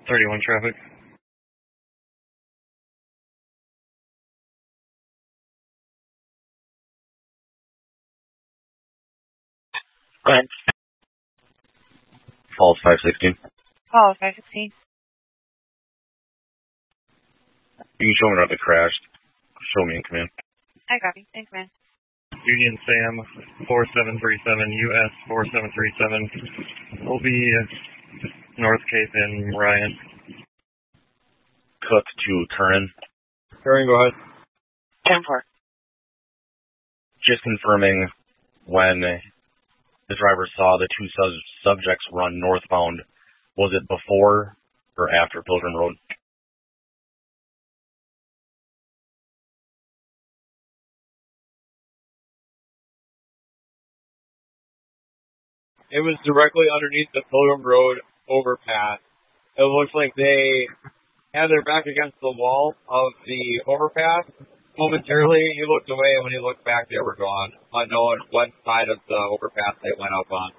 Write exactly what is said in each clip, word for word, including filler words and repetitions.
thirty-one traffic. Go ahead. Falls five sixteen. Falls five sixteen. You can show me where the crash. Show me in command. I copy. In command. Union Sam four seven three seven, U S four seven three seven. Will be North Cape and Ryan. Cook to Curran. Curran, go ahead. ten four. Just confirming when the driver saw the two sub- subjects run northbound, was it before or after Pilgrim Road? It was directly underneath the Pilgrim Road overpass. It looks like they had their back against the wall of the overpass. Momentarily, he looked away, and when he looked back, they were gone, unknowing what side of the overpass they went up on.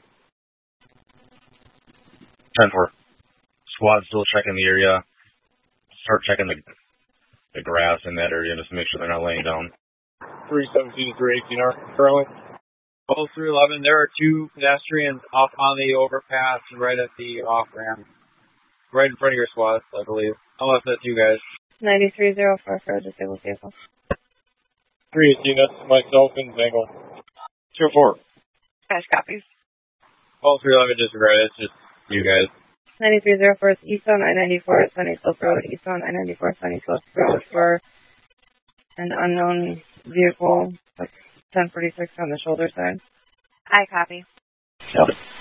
ten four. Squad still checking the area. Start checking the the grass in that area just to make sure they're not laying down. three seventeen to three eighteen are currently. Call three eleven, there are two pedestrians up on the overpass right at the off-ramp. Right in front of your squad, I believe. Unless that's you guys. ninety-three oh four for a disabled vehicle. three eighteen, that's myself and Zangle. two four. Cash copies. Call three eleven, disregard, it's just you guys. ninety-three oh four is eastbound I ninety-four at Sunny Slope Road, eastbound I ninety-four Sunny Slope Road for an unknown vehicle, like ten forty-six on the shoulder side. I copy. Yep.